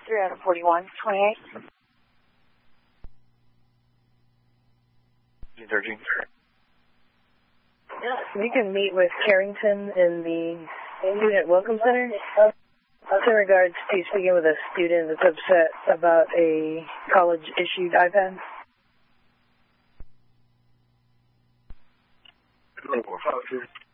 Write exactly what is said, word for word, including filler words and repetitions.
three forty-one twenty-eight. thirteen. You can meet with Carrington in the Student Welcome Center in regards to speaking with a student that's upset about a college-issued iPad. Four, five, two.